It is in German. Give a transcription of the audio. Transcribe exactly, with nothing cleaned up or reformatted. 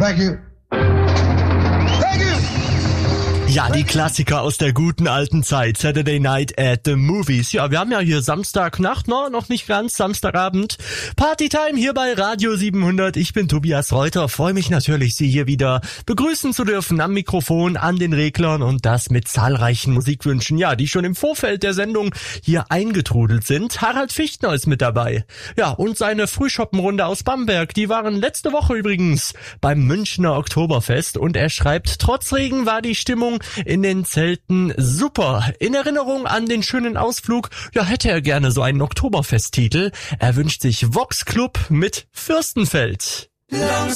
Thank you. Ja, die Klassiker aus der guten alten Zeit. Saturday Night at the Movies. Ja, wir haben ja hier Samstagnacht, no, noch nicht ganz, Samstagabend. Partytime hier bei Radio siebenhundert. Ich bin Tobias Reuter. Freue mich natürlich, Sie hier wieder begrüßen zu dürfen am Mikrofon, an den Reglern und das mit zahlreichen Musikwünschen, ja, die schon im Vorfeld der Sendung hier eingetrudelt sind. Harald Fichtner ist mit dabei. Ja, und seine Frühschoppenrunde aus Bamberg. Die waren letzte Woche übrigens beim Münchner Oktoberfest und er schreibt, trotz Regen war die Stimmung in den Zelten super. In Erinnerung an den schönen Ausflug, ja, hätte er gerne so einen Oktoberfesttitel. Er wünscht sich Vox Club mit Fürstenfeld.